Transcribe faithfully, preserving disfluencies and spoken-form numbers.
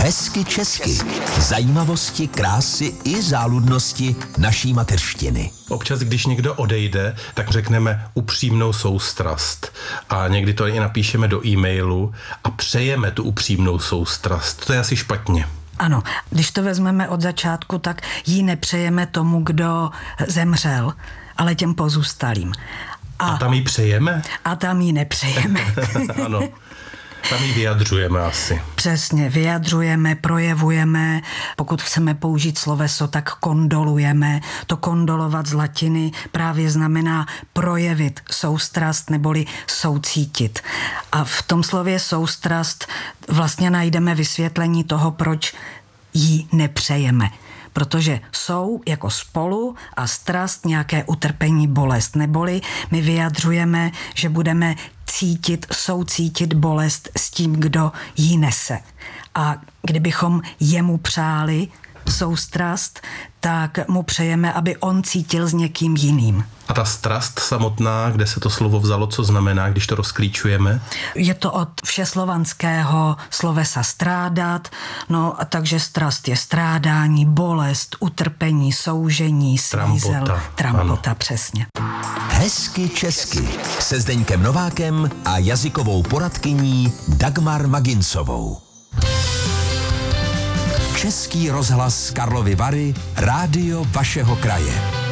Hezky česky. Zajímavosti, krásy i záludnosti naší mateřštiny. Občas, když někdo odejde, tak řekneme upřímnou soustrast. A někdy to i napíšeme do e-mailu a přejeme tu upřímnou soustrast. To je asi špatně. Ano, když to vezmeme od začátku, tak ji nepřejeme tomu, kdo zemřel, ale těm pozůstalým. A, a tam ji přejeme? A tam ji nepřejeme. Ano. Tam ji vyjadřujeme asi. Přesně, vyjadřujeme, projevujeme, pokud chceme použít sloveso, tak kondolujeme. To kondolovat z latiny právě znamená projevit soustrast neboli soucítit. A v tom slově soustrast vlastně najdeme vysvětlení toho, proč ji nepřejeme. Protože jsou jako spolu a strast nějaké utrpení, bolest. Neboli my vyjadřujeme, že budeme cítit, soucítit bolest s tím, kdo ji nese. A kdybychom jemu přáli soustrast, tak mu přejeme, aby on cítil s někým jiným. A ta strast samotná, kde se to slovo vzalo, co znamená, když to rozklíčujeme? Je to od všeslovanského slovesa strádat, no a takže strast je strádání, bolest, utrpení, soužení, svízel, trampota, trampota ano. Přesně. Hezky česky se Zdeňkem Novákem a jazykovou poradkyní Dagmar Maginsovou. Český rozhlas Karlovy Vary, rádio vašeho kraje.